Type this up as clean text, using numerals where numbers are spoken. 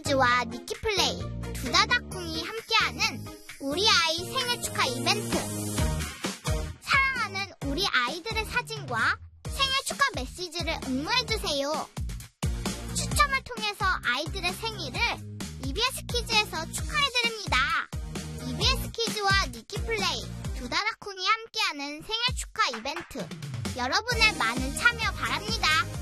키즈와 니키플레이, 두다다쿵이 함께하는 우리 아이 생일 축하 이벤트. 사랑하는 우리 아이들의 사진과 생일 축하 메시지를 응모해주세요. 추첨을 통해서 아이들의 생일을 EBS 키즈에서 축하해드립니다. EBS 키즈와 니키플레이, 두다다쿵이 함께하는 생일 축하 이벤트. 여러분의 많은 참여 바랍니다.